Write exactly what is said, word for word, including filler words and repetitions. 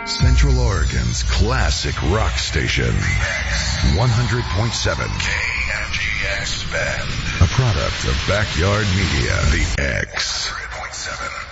Central Oregon's classic rock station. one hundred point seven K M G X Bend. A product of Backyard Media. The X. one hundred point seven